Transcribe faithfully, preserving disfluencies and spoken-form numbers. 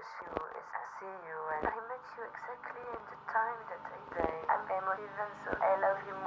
pursue is I see you and I met you exactly in the time that I day. I'm emotive and so I love you